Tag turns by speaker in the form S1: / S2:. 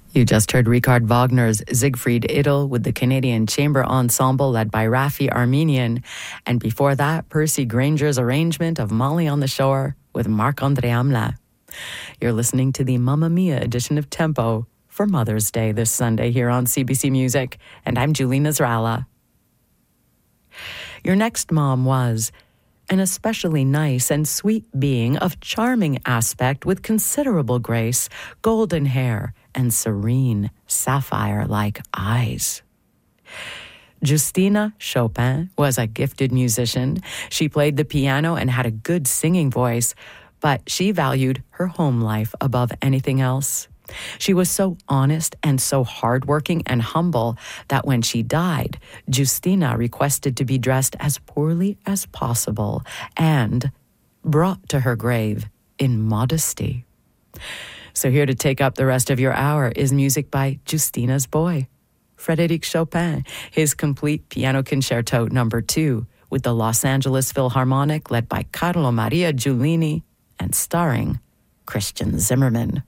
S1: You just heard Richard Wagner's Siegfried Idyll with the Canadian Chamber Ensemble led by Rafi Armenian, and before that, Percy Granger's arrangement of Molly on the Shore with Marc-André Hamelin. You're listening to the Mamma Mia edition of Tempo for Mother's Day this Sunday here on CBC Music, and I'm Julie Nasrallah. Your next mom was an especially nice and sweet being of charming aspect with considerable grace, golden hair, and serene sapphire-like eyes. Justina Chopin was a gifted musician. She played the piano and had a good singing voice, but she valued her home life above anything else. She was so honest and so hardworking and humble that when she died, Justina requested to be dressed as poorly as possible and brought to her grave in modesty. So here to take up the rest of your hour is music by Justina's boy, Frédéric Chopin, his complete piano concerto number 2 with the Los Angeles Philharmonic led by Carlo Maria Giulini and starring Christian Zimmerman.